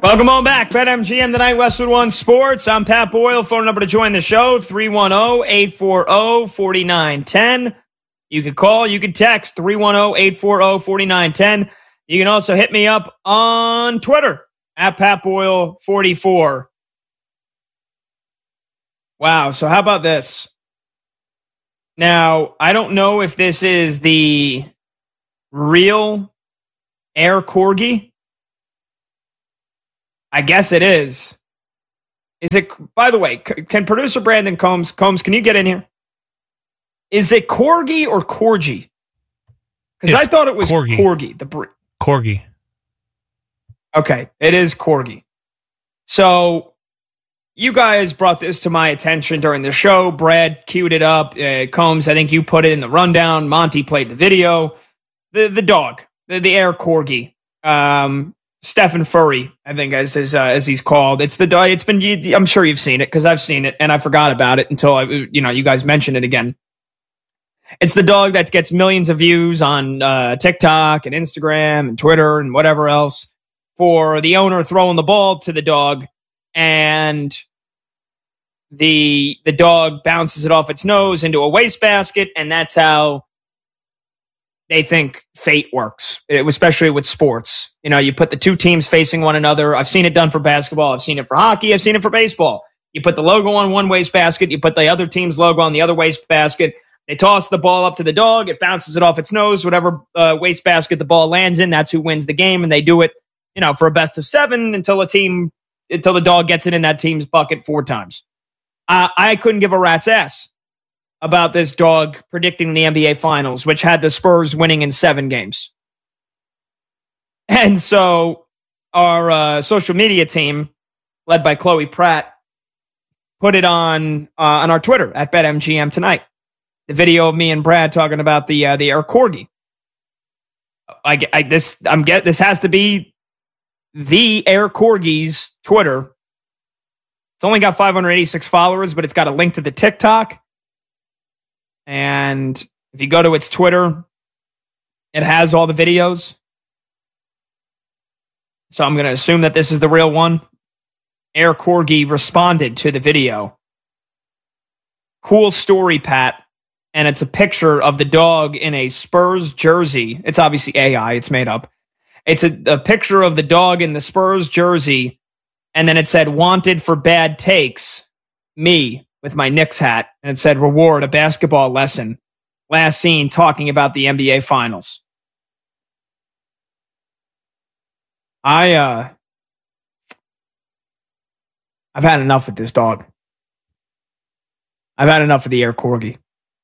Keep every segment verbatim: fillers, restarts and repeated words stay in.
Welcome on back. BetMGM tonight, Westwood One Sports. I'm Pat Boyle. Phone number to join the show, three one zero, eight four zero, four nine one zero. You can call, you can text, three one zero, eight four zero, four nine one zero. You can also hit me up on Twitter, at Pat Boyle forty-four. Wow, so how about this? Now, I don't know if this is the real Air Corgi. I guess it is. Is it, by the way, c- can producer Brandon Combs, Combs, can you get in here? Is it Corgi or Corgi? Because I thought it was Corgi. Corgi the bre- Corgi. Okay, it is Corgi. So, you guys brought this to my attention during the show. Brad queued it up. Uh, Combs, I think you put it in the rundown. Monty played the video. The the dog, the, the Air Corgi. Um... Stephen Furry, I think, as as, uh, as he's called. It's the dog. It's been. You, I'm sure you've seen it because I've seen it and I forgot about it until I, you know, you guys mentioned it again. It's the dog that gets millions of views on uh, TikTok and Instagram and Twitter and whatever else for the owner throwing the ball to the dog and the the dog bounces it off its nose into a wastebasket, and that's how they think fate works, especially with sports. You know, you put the two teams facing one another. I've seen it done for basketball. I've seen it for hockey. I've seen it for baseball. You put the logo on one wastebasket. You put the other team's logo on the other wastebasket. They toss the ball up to the dog. It bounces it off its nose. Whatever uh, wastebasket the ball lands in, that's who wins the game. And they do it, you know, for a best of seven until a team, until the dog gets it in that team's bucket four times. Uh, I couldn't give a rat's ass about this dog predicting the N B A Finals, which had the Spurs winning in seven games. And so our uh, social media team, led by Chloe Pratt, put it on uh, on our Twitter at BetMGM tonight. The video of me and Brad talking about the uh, the Air Corgi. I, I this I'm get this has to be the Air Corgi's Twitter. It's only got five hundred eighty-six followers, but it's got a link to the TikTok. And if you go to its Twitter, it has all the videos. So I'm going to assume that this is the real one. Air Corgi responded to the video. Cool story, Pat. And it's a picture of the dog in a Spurs jersey. It's obviously A I. It's made up. It's a, a picture of the dog in the Spurs jersey. And then it said, wanted for bad takes, me. With my Knicks hat, and it said, reward, a basketball lesson. Last seen talking about the N B A Finals. I, uh, I've had enough with this dog. I've had enough of the Air Corgi.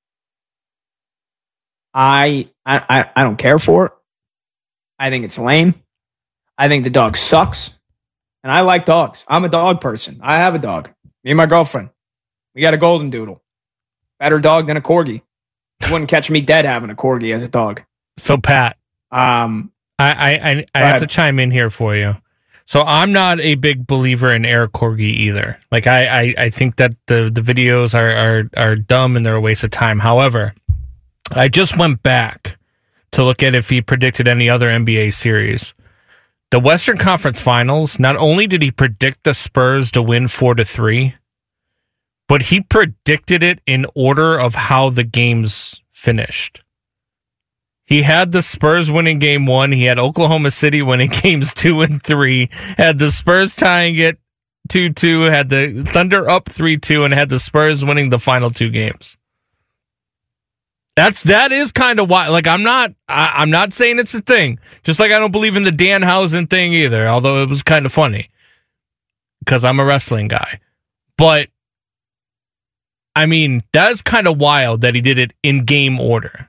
I, I, I, I don't care for it. I think it's lame. I think the dog sucks. And I like dogs. I'm a dog person. I have a dog. Me and my girlfriend. We got a golden doodle. Better dog than a corgi. You wouldn't catch me dead having a corgi as a dog. So, Pat, um, I, I, I, I have to chime in here for you. So I'm not a big believer in Air Corgi either. Like I, I, I think that the, the videos are, are, are dumb and they're a waste of time. However, I just went back to look at if he predicted any other N B A series. The Western Conference Finals, not only did he predict the Spurs to win four to three, but he predicted it in order of how the games finished. He had the Spurs winning game one. He had Oklahoma City winning games two and three. Had the Spurs tying it two two. Had the Thunder up three two, and had the Spurs winning the final two games. That's that is kind of why. Like I'm not, I, I'm not saying it's a thing. Just like I don't believe in the Danhausen thing either. Although it was kind of funny because I'm a wrestling guy, but. I mean, that's kind of wild that he did it in game order.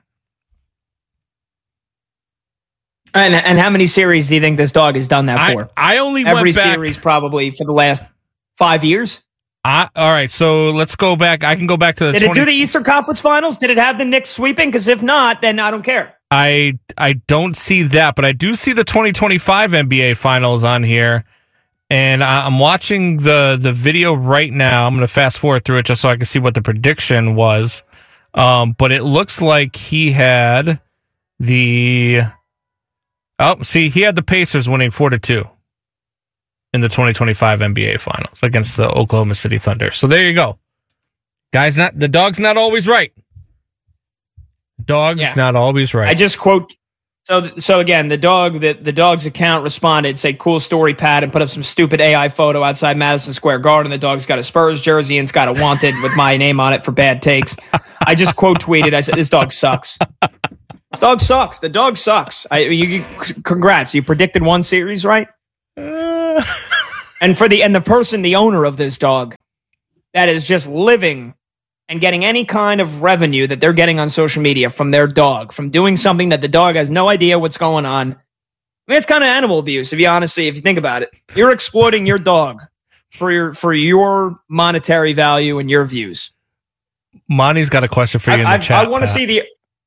And and how many series do you think this dog has done that for? I, I only Every went back, series probably for the last five years. I, all right, so let's go back. I can go back to the. Did twenty- it do the Eastern Conference Finals? Did it have the Knicks sweeping? Because if not, then I don't care. I I don't see that, but I do see the twenty twenty-five N B A Finals on here. And I'm watching the, the video right now. I'm going to fast forward through it just so I can see what the prediction was. Um, but it looks like he had the... Oh, see, he had the Pacers winning four to two. in the twenty twenty-five N B A Finals against the Oklahoma City Thunder. So there you go. Guys, not the dog's not always right. Dog's yeah. not always right. I just quote. So, so again, the dog, the, the dog's account responded, say, cool story, Pat, and put up some stupid A I photo outside Madison Square Garden. The dog's got a Spurs jersey and it's got a wanted with my name on it for bad takes. I just quote tweeted. I said, this dog sucks. This dog sucks. The dog sucks. I, you, congrats. You predicted one series, right? Uh. And for the, and the person, the owner of this dog that is just living and getting any kind of revenue that they're getting on social media from their dog, from doing something that the dog has no idea what's going on. I mean, it's kind of animal abuse, if you honestly, if you think about it. You're exploiting your dog for your for your monetary value and your views. Monty's got a question for you I, in the I, chat. I want to see the...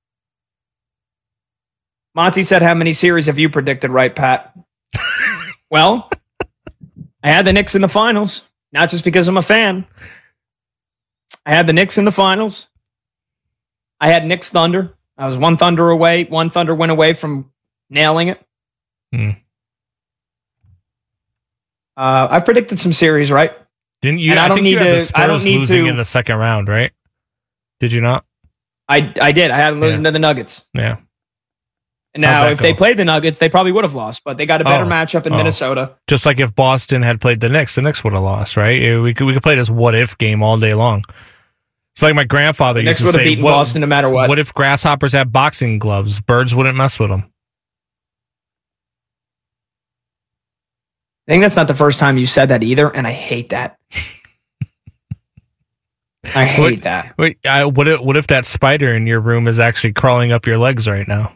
Monty said, how many series have you predicted right, Pat? Well, I had the Knicks in the finals, not just because I'm a fan. I had the Knicks in the finals. I had Knicks Thunder. I was one Thunder away, one Thunder win away from nailing it. Hmm. Uh, I predicted some series, right? Didn't you? And I, I don't think need you had to. the Spurs I don't need losing to, in the second round, right? Did you not? I I did. I had them losing yeah. to the Nuggets. Yeah. Now, if go? they played the Nuggets, they probably would have lost, but they got a better oh. matchup in oh. Minnesota. Just like if Boston had played the Knicks, the Knicks would have lost, right? We could we could play this what if game all day long. It's like my grandfather the used Knicks to would have say, beaten what, Boston no matter what. What if grasshoppers had boxing gloves? Birds wouldn't mess with them. I think that's not the first time you said that either, and I hate that. I hate what, that. Wait, I, what if what if that spider in your room is actually crawling up your legs right now?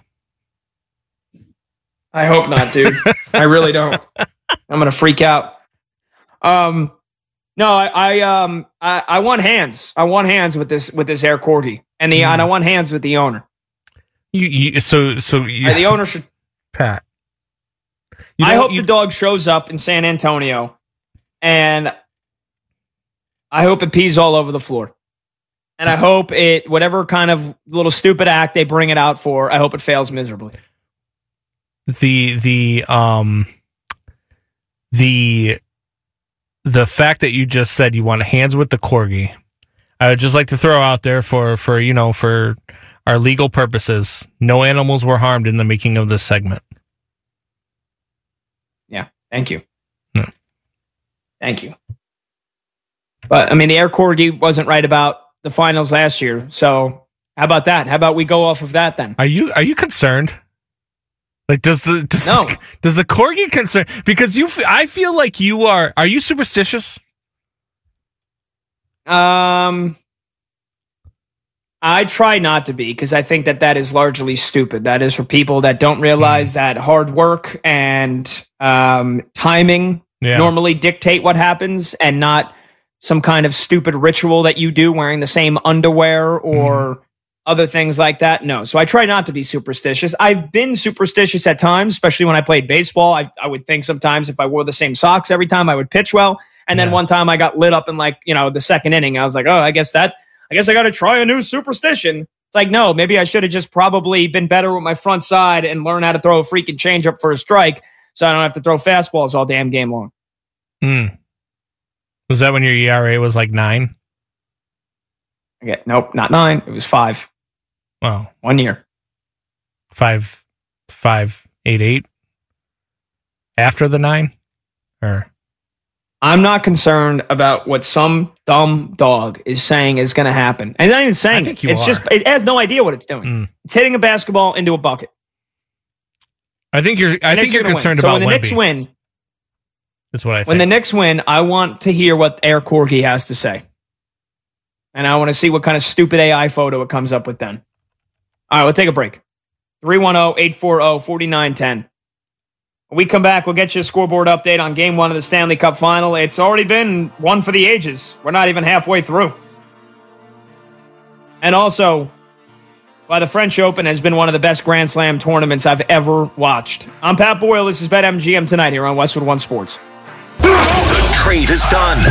I hope not, dude. I really don't. I'm gonna freak out. Um, no, I, I um, I, I want hands. I want hands with this with this Air Corgi, and the mm. and I want hands with the owner. You, you so so you, uh, the owner should Pat. I hope you, the dog shows up in San Antonio, and I hope it pees all over the floor. And I hope it, whatever kind of little stupid act they bring it out for, I hope it fails miserably. The the um the the fact that you just said you want hands with the corgi, I would just like to throw out there for for you know for our legal purposes, no animals were harmed in the making of this segment. Yeah, thank you. No. Thank you. But I mean, the Air Corgi wasn't right about the finals last year, so how about that? How about we go off of that then? Are you are you concerned? Like, does the does, no. the, does the corgi concern? Because you, I feel like you are. Are you superstitious? Um, I try not to be, because I think that that is largely stupid. That is for people that don't realize mm. that hard work and um, timing yeah. normally dictate what happens, and not some kind of stupid ritual that you do wearing the same underwear or mm. other things like that. No. So I try not to be superstitious. I've been superstitious at times, especially when I played baseball. I, I would think sometimes if I wore the same socks every time, I would pitch well. And then yeah. one time I got lit up in, like, you know, the second inning. I was like, oh, I guess that, I guess I got to try a new superstition. It's like, no, maybe I should have just probably been better with my front side and learn how to throw a freaking changeup for a strike, so I don't have to throw fastballs all damn game long. Hmm. Was that when your E R A was like nine? Okay, nope, not nine. It was five. Wow. One year. Five, five, eight, eight. After the nine? Or I'm not concerned about what some dumb dog is saying is going to happen. And it's not even saying I think it. You it's are. just, it has no idea what it's doing. Mm. It's hitting a basketball into a bucket. I think you're, I think you're concerned win. about so when the Wemby. Knicks win, That's what I think. When the Knicks win, I want to hear what Air Corgi has to say. And I want to see what kind of stupid A I photo it comes up with then. All right, we'll take a break. three one zero, eight four zero, four nine one zero. When we come back, we'll get you a scoreboard update on game one of the Stanley Cup Final. It's already been one for the ages. We're not even halfway through. And also, why the French Open has been one of the best Grand Slam tournaments I've ever watched. I'm Pat Boyle. This is BetMGM tonight here on Westwood One Sports. The trade is done.